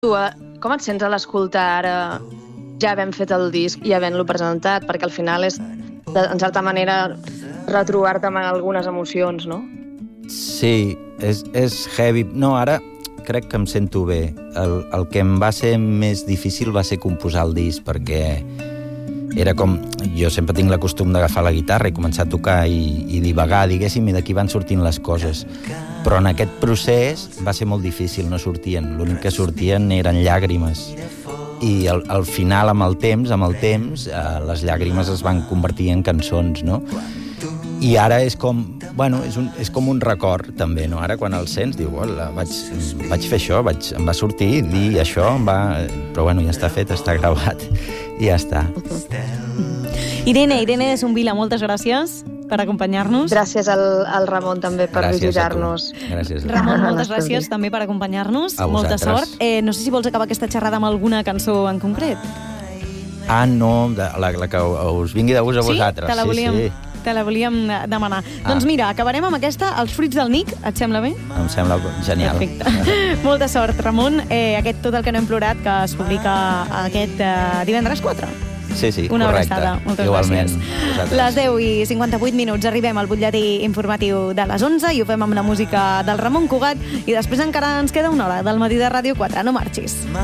Tu, com et sents a l'escoltar ara, ja havent fet el disc i havent-lo presentat? Perquè al final és, en certa manera, retrobar-te amb algunes emocions, no? Sí, és heavy. No, ara crec que em sento bé. El que em va ser més difícil va ser composar el disc, perquè era com... Jo sempre tinc la costum d'agafar la guitarra i començar a tocar i divagar, diguéssim, i d'aquí van sortint les coses. Però en aquest procés va ser molt difícil, no sortien. L'únic que sortien eren llàgrimes. I al final, amb el temps, les llàgrimes es van convertir en cançons, no? I ara és com... Bueno, és com un record, també, no? Ara, quan el sents, diu, vaig fer això, em va sortir, dir això, però bueno, ja està fet, està gravat, i ja està. Irene de Zumvila, moltes gràcies per acompanyar-nos. Gràcies al Ramon, també, per visitar-nos. Gràcies. Ramon, moltes gràcies també per acompanyar-nos. Molta sort. No sé si vols acabar aquesta xerrada amb alguna cançó en concret. No, la que us vingui de gust a vosaltres. Sí? Te la volíem demanar. Doncs mira, acabarem amb aquesta, Els fruits del Nic, et sembla bé? Em sembla genial. Perfecte. Molta sort, Ramon. Aquest Tot el que no hem plorat, que es publica aquest divendres 4. Sí, una correcte. Abraçada. Moltes igualment, gràcies. Les 10:58 arribem al butlletí informatiu de les 11 i ho fem amb la música del Ramon Cugat i després encara ens queda una hora del matí de Ràdio 4. No marxis.